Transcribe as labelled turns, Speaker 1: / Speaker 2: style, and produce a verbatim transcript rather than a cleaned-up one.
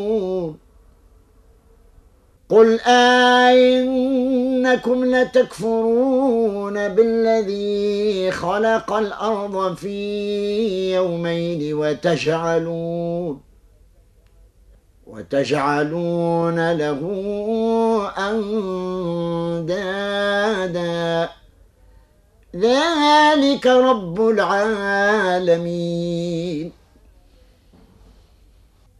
Speaker 1: قل أئنكم لتكفرون بالذي خلق الأرض في يومين وتجعلون وتجعلون له أندادا ذلك رب العالمين.